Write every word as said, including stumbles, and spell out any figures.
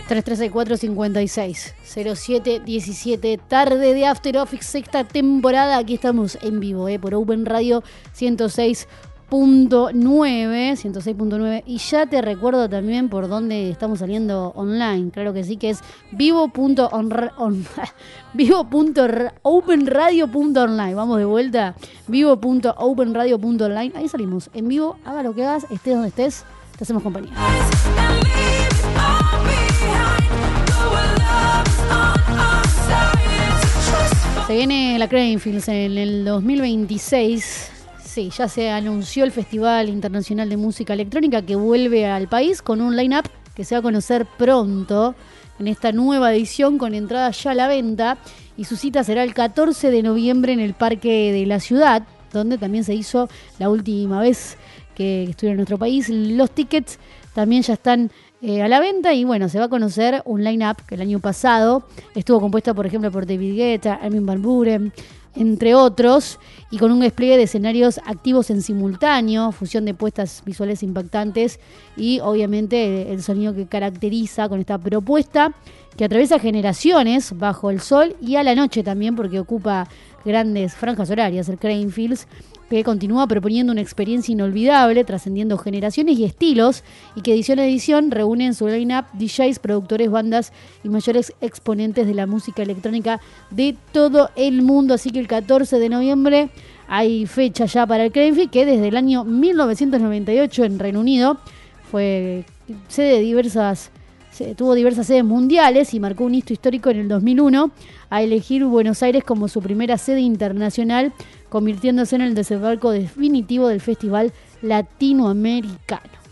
tres tres seis cuatro, cinco seis, cero siete uno siete, tarde de After Office, sexta temporada. Aquí estamos en vivo, eh, por Open Radio ciento seis punto nueve, ciento seis punto nueve. Y ya te recuerdo también por dónde estamos saliendo online. Claro que sí, que es vivo punto open radio punto online. Vamos de vuelta, vivo punto open radio punto online. Ahí salimos en vivo, haga lo que hagas, estés donde estés, te hacemos compañía. Se viene la Creamfields en el dos mil veintiséis. Sí, ya se anunció el Festival Internacional de Música Electrónica que vuelve al país con un line-up que se va a conocer pronto en esta nueva edición con entradas ya a la venta. Y su cita será el catorce de noviembre en el Parque de la Ciudad, donde también se hizo la última vez que estuvieron en nuestro país. Los tickets también ya están Eh, a la venta y bueno, se va a conocer un line-up que el año pasado estuvo compuesto, por ejemplo, por David Guetta, Armin van Buuren, entre otros, y con un despliegue de escenarios activos en simultáneo, fusión de puestas visuales impactantes y obviamente el sonido que caracteriza con esta propuesta que atraviesa generaciones bajo el sol y a la noche también, porque ocupa grandes franjas horarias el Creamfields, que continúa proponiendo una experiencia inolvidable, trascendiendo generaciones y estilos, y que edición a edición reúne en su line-up D Js, productores, bandas y mayores exponentes de la música electrónica de todo el mundo. Así que el catorce de noviembre hay fecha ya para el Creamfields, que desde el año mil novecientos noventa y ocho en Reino Unido fue sede de diversas... tuvo diversas sedes mundiales y marcó un hito histórico en el dos mil uno a elegir Buenos Aires como su primera sede internacional, convirtiéndose en el desembarco definitivo del Festival Latinoamericano.